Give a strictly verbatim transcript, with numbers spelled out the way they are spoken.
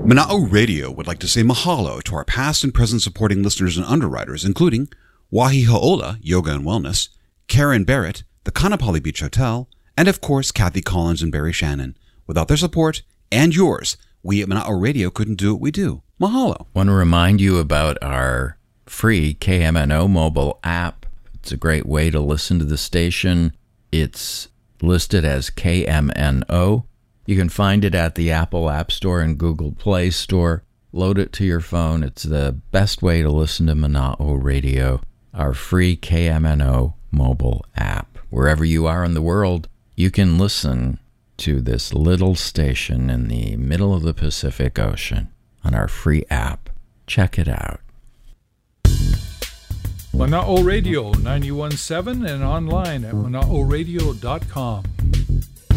Mana'o Radio would like to say mahalo to our past and present supporting listeners and underwriters, including Wahi Ha'ola, Yoga and Wellness, Karen Barrett, the Kanapali Beach Hotel, and of course, Kathy Collins and Barry Shannon. Without their support, and yours, we at Mana'o Radio couldn't do what we do. Mahalo. Want to remind you about our free K M N O mobile app. It's a great way to listen to the station. It's listed as K M N O. You can find it at the Apple App Store and Google Play Store. Load it to your phone. It's the best way to listen to Mana'o Radio, our free K M N O mobile app. Wherever you are in the world, you can listen to this little station in the middle of the Pacific Ocean on our free app. Check it out. Mana'o Radio ninety-one point seven and online at mana'o radio dot com.